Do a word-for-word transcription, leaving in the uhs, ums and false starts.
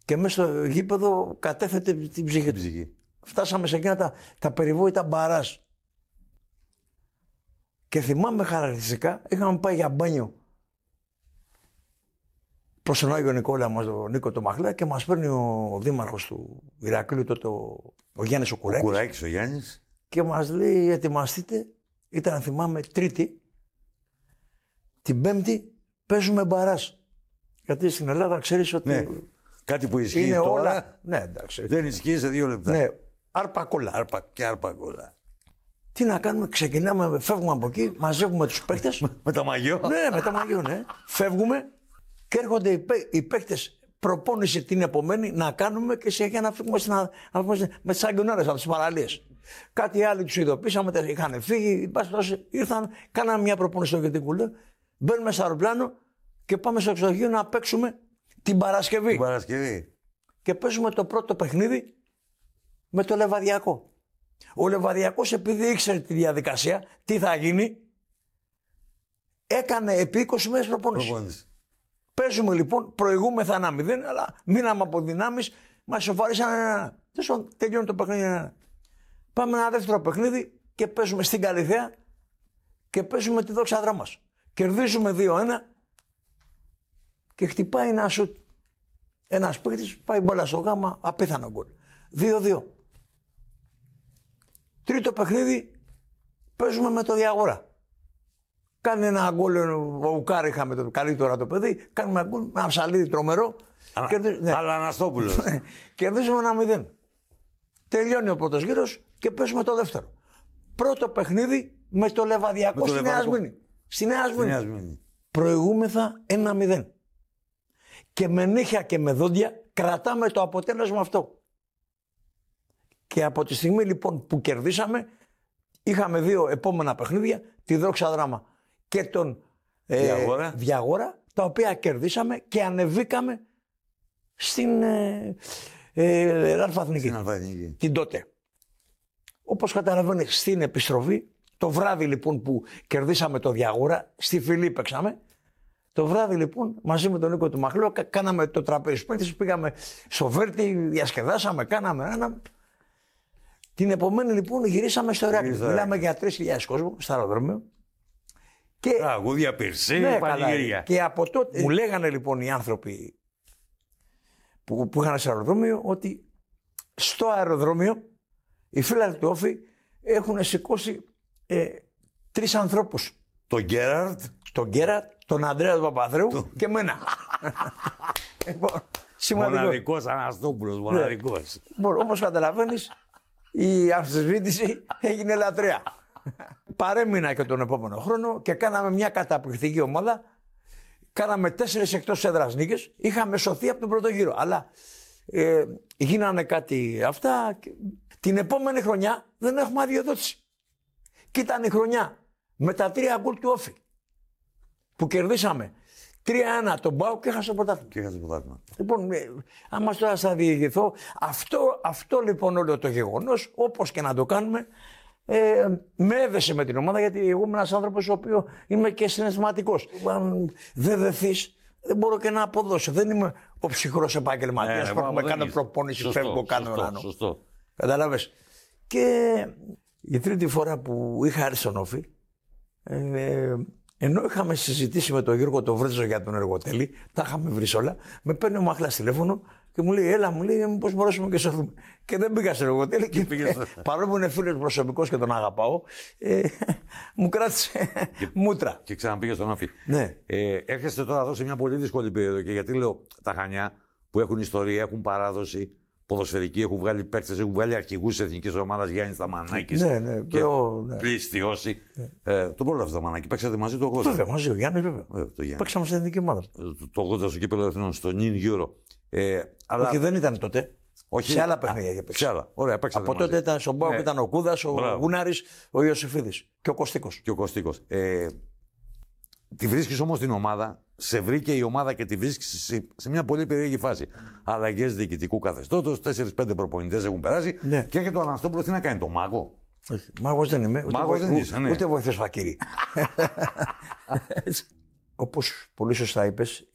και μέσα στο γήπεδο κατέθετε την ψυχή του. Ψυχή. Φτάσαμε σε εκείνα τα, τα περιβόητα μπαράζ. Και θυμάμαι χαρακτηριστικά, είχαμε πάει για μπάνιο προς τον Άγιο Νικόλα μας, τον Νίκο το Μαχλά, και μας παίρνει ο δήμαρχος του Ηρακλείου τότε, ο, ο Γιάννης ο Κουράκης. Ο Κουράκης ο Γιάννης. Και μας λέει, ετοιμαστείτε, ήταν να θυμάμαι Τρίτη, την Πέμπτη παίζουμε μπαράζ. Γιατί στην Ελλάδα ξέρεις ότι... Ναι. Κάτι που ισχύει είναι τώρα, όλα... Ναι, εντάξει. δεν ισχύει σε δύο λεπτά. Ναι, άρπα κόλλα. Άρπα και άρπα κόλλα. Τι να κάνουμε, ξεκινάμε, φεύγουμε από εκεί, μαζεύουμε τους παίκτες. Με τα μαγιό. Ναι, με τα μαγιό, ναι. Φεύγουμε και έρχονται οι, παί, οι παίκτες, προπόνηση την επομένη να κάνουμε και συνέχεια να φύγουμε στην, να φύγουμε με τις αγκονάρες από τις παραλίες. Κάτι άλλοι τους ειδοποίησαμε, είχαν φύγει, ήρθαν, κάναμε μια προπόνηση στο Γετικούλο, μπαίνουμε στο αεροπλάνο και πάμε στο εξωτερικό να παίξουμε την Παρασκευή. Την Παρασκευή. Και παίζουμε το πρώτο παιχνίδι με το Λεβαδιακό. Ο Λεβαδιακός, επειδή ήξερε τη διαδικασία, τι θα γίνει, έκανε επί είκοσι μέρες προπόνηση. προπόνηση. Παίζουμε λοιπόν, προηγούμεθα ένα μηδέν, αλλά μείναμε από δυνάμεις, μας σοφαρίσαν ένα. Τελειώνει το παιχνίδι ένα. Πάμε ένα δεύτερο παιχνίδι και παίζουμε στην Καλυθέα και παίζουμε τη δόξα μας. Κερδίζουμε δύο ένα και χτυπάει ένα σουτ. Ένας παίκτης πάει μπόλα στο γάμα, απίθανο γκολ. δύο δύο. Τρίτο παιχνίδι παίζουμε με το Διαγόρα. Κάνει ένα γκολ, ο Ουκάρ είχαμε το καλύτερο το παιδί, κάνουμε ένα γκολ με ένα ψαλίδι τρομερό. Ανα, Κερδί... ναι. Αλλά Αναστόπουλος. Κερδίζουμε ένα μηδέν. Τελειώνει ο πρώτος γύρος και παίζουμε το δεύτερο. Πρώτο παιχνίδι με το Λεβαδιακό στη Νέα Σμύρνη. Στη Νέα Σμύρνη. Προηγούμεθα ένα μηδέν. Και με νύχια και με δόντια κρατάμε το αποτέλεσμα αυτό. Και από τη στιγμή λοιπόν που κερδίσαμε, είχαμε δύο επόμενα παιχνίδια, τη Δόξα Δράμα και τον ε, Διαγόρα. Διαγόρα, τα οποία κερδίσαμε και ανεβήκαμε στην ε, ε, Αλφαθνική. Την τότε. Όπως καταλαβαίνεις, στην επιστροφή, το βράδυ λοιπόν που κερδίσαμε το Διαγόρα, στη Φιλή παίξαμε. Το βράδυ λοιπόν, μαζί με τον Νίκο του Μαχλό, κάναμε το τραπέζι παίκτης, πήγαμε στο Βέρτι, διασκεδάσαμε, κάναμε ένα. Την επομένη λοιπόν γυρίσαμε στο Ηράκλειο. Μιλάμε για τρεις χιλιάδες κόσμο στο αεροδρόμιο. Και... Τραγούδια, πυρσί, ναι, πανηγύρια. Και από τότε μου λέγανε λοιπόν οι άνθρωποι που, που είχαν στο αεροδρόμιο ότι στο αεροδρόμιο οι φίλοι του Όφη έχουν σηκώσει ε, τρεις ανθρώπους. Τον Γκέραρτ. Τον Γκέραρτ, τον Ανδρέα του Παπαδρέου το... και εμένα. Μοναδικός Αναστόπουλος, μοναδικός. Ναι. Όπως καταλαβαίνεις, η αμφισβήτηση έγινε λατρεία. Παρέμεινα και τον επόμενο χρόνο και κάναμε μια καταπληκτική ομάδα. Κάναμε τέσσερις εκτός έδρας νίκες. Είχαμε σωθεί από τον πρώτο γύρο. Αλλά ε, γίνανε κάτι αυτά. Και την επόμενη χρονιά δεν έχουμε αδειοδότηση. Και ήταν η χρονιά με τα τρία γκολ του Όφη που κερδίσαμε τρία ένα τον Πάο και έχασε το πρωτάθλημα. Και έχασε το πρωτάθλημα. Λοιπόν, ε, άμα τώρα θα διηγηθώ, αυτό, αυτό λοιπόν όλο το γεγονός, όπως και να το κάνουμε, ε, με έδεσε με την ομάδα, γιατί εγώ είμαι ένας άνθρωπος ο οποίος είμαι και συναισθηματικός. Αν δεν δεθείς, δεν μπορώ και να αποδώσω. Δεν είμαι ο ψυχρός επαγγελματίας που έχουμε κάνει προπόνηση, σωστό, φεύγω, κάνω σωστό, έναν. σωστό. Καταλάβες. Και η τρίτη φορά που είχα έρθει στον Όφη, ε, ενώ είχαμε συζητήσει με τον Γιώργο τον Βρέτζο για τον Εργοτέλη, τα είχαμε βρει όλα, με παίρνει ο Μαχλάς τηλέφωνο και μου λέει: έλα, μου λέει, μήπως μπορέσουμε και σωθούμε. Και δεν πήγα στο Εργοτέλη. Και πήγε στο... παρόλο που είναι φίλος προσωπικός και τον αγαπάω, ε, μου κράτησε και, μούτρα. Και ξαναπήγε στον Όφη. Ναι. Ε, έρχεστε τώρα εδώ σε μια πολύ δύσκολη περίοδο. Και γιατί λέω τα Χανιά που έχουν ιστορία, έχουν παράδοση. Ποδοσφαιρικοί, έχουν βγάλει παίκτες, έχουν βγάλει αρχηγούς της εθνικής ομάδας, Γιάννης Ταμανάκης ναι, ναι, και ο ναι. Πληστιώση. Ναι. Ε, τον πρόλαβε Ταμανάκη, παίξατε μαζί το ογδόντα. Βέβαια, μαζί ο Γιάννης, βέβαια. Ε, Παίξαμε στην εθνική ομάδα. Το, το ογδόντα στο κύπελλο Εθνών, στο νιν Euro. Ε, αλλά... Όχι, δεν ήταν τότε. Όχι, σε άλλα παιχνίδια είχε παίξει. Σε άλλα. Ωραία, από μαζί. τότε ήταν στον Πάοκ, ναι. Ήταν ο Κούδας, ο Μπράβο. Γούναρης, ο Ιωσήφιδης και ο Κωστίκος. Και ο Κωστίκος. Ε, τη βρίσκεις όμως την ομάδα, σε βρήκε η ομάδα και τη βρίσκεις σε, σε μια πολύ περίεργη φάση. Αλλαγές διοικητικού καθεστώτος, τέσσερις πέντε προπονητές έχουν περάσει. Ναι. Και έρχεται ο Αναστόπουλος τι να κάνει, το μάγο. Όχι, μάγος δεν είμαι. Ούτε, μάγος βοη... δεν είσαι, ναι. Ούτε βοηθός φακύρι. Όπως πολύ σωστά είπες,